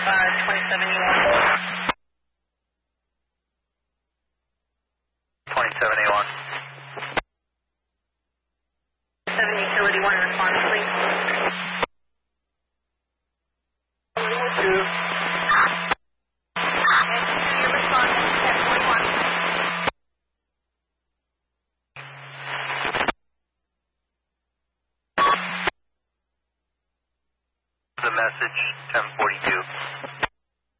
2071. 27A1. 7 Utility 1, respond please. Two. Your response is 1041. The message, 1042.